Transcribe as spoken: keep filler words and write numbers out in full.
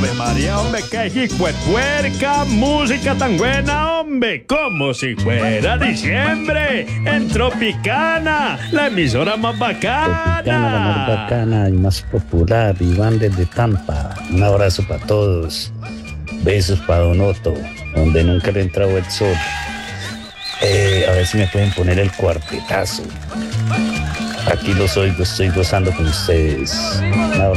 Ave María, hombre, qué hijuepuerca música tan buena, hombre. Como si fuera diciembre en Tropicana, la emisora más bacana. Tropicana, la más bacana y más popular. Iván desde Tampa. Un abrazo para todos. Besos para Don Otto, donde nunca le entraba el sol. Eh, a ver si me pueden poner el cuartetazo. Aquí los oigo, estoy gozando con ustedes. Un